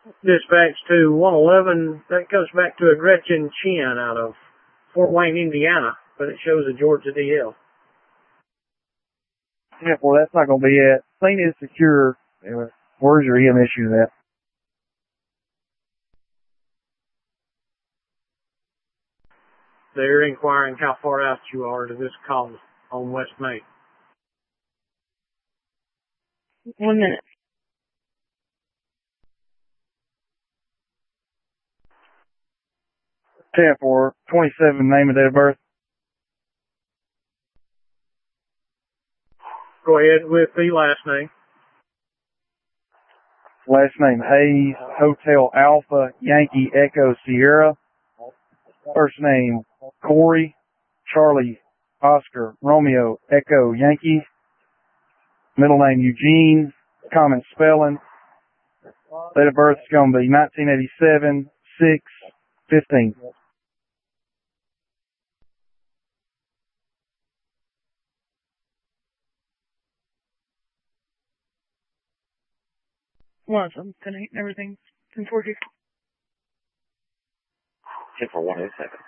Dispatch to 111, that goes back to a Gretchen Chin out of Fort Wayne, Indiana, but it shows a Georgia DL. Yeah, well, that's not going to be it. Scene is secure. Where's your EM issue at? They're inquiring how far out you are to this call on West Main. 1 minute. 10-4, 27, name and date of birth. Go ahead with the last name. Last name Hayes, Hotel Alpha, Yankee Echo Sierra. First name Corey, Charlie Oscar Romeo Echo Yankee. Middle name Eugene, common spelling. Date of birth is going to be 1987, 6/15. Once I'm connecting everything from 4G. 10 for 107.